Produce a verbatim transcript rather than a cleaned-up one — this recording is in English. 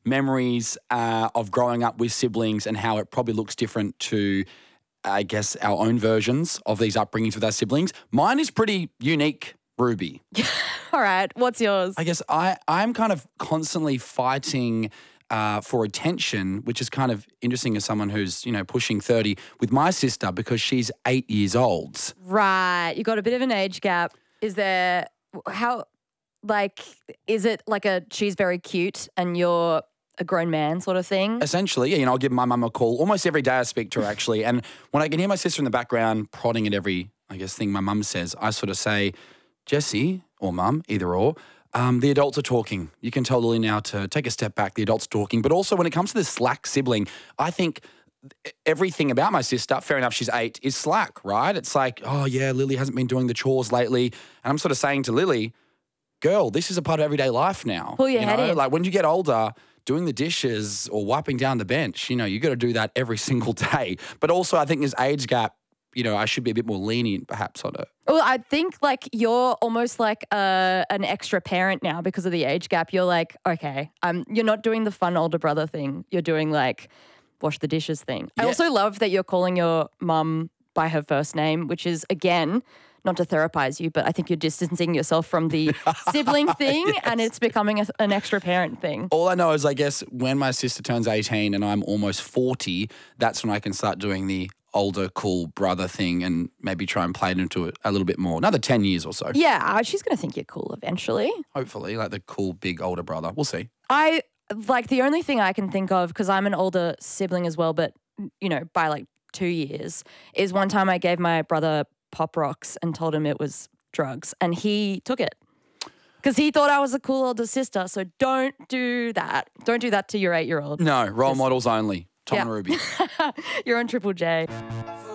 memories uh, of growing up with siblings and how it probably looks different to, I guess, our own versions of these upbringings with our siblings. Mine is pretty unique, Ruby. All right. What's yours? I guess I, I'm kind of constantly fighting uh, for attention, which is kind of interesting as someone who's, you know, pushing thirty with my sister because she's eight years old. Right. You got a bit of an age gap. Is there, how, like, is it like a she's very cute and you're a grown man sort of thing? Essentially, yeah, you know, I'll give my mum a call almost every day I speak to her actually. And when I can hear my sister in the background prodding at every, I guess, thing my mum says, I sort of say, Jessie or mum, either or, um, the adults are talking. You can tell Lily now to take a step back, the adults are talking. But also when it comes to this slack sibling, I think everything about my sister, fair enough, she's eight, is slack, right? It's like, oh yeah, Lily hasn't been doing the chores lately. And I'm sort of saying to Lily, girl, this is a part of everyday life now. Pull your you head know? in. Like when you get older, doing the dishes or wiping down the bench, you know, you got to do that every single day. But also I think this age gap, you know, I should be a bit more lenient perhaps on it. Well, I think like you're almost like a, an extra parent now because of the age gap. You're like, okay, um, you're not doing the fun older brother thing. You're doing like wash the dishes thing. I Yeah. also love that you're calling your mum by her first name, which is, again, not to therapize you, but I think you're distancing yourself from the sibling thing Yes. and it's becoming a, an extra parent thing. All I know is I guess when my sister turns eighteen and I'm almost forty, that's when I can start doing the older cool brother thing and maybe try and play it into it a little bit more. Another ten years or so. Yeah, uh, she's going to think you're cool eventually. Hopefully, like the cool big older brother. We'll see. I, like the only thing I can think of, because I'm an older sibling as well, but, you know, by like two years, is one time I gave my brother Pop Rocks and told him it was drugs and he took it. Because he thought I was a cool older sister. So don't do that. Don't do that to your eight-year-old. No, role models only. Tom Yeah. and Ruby. You're on Triple J.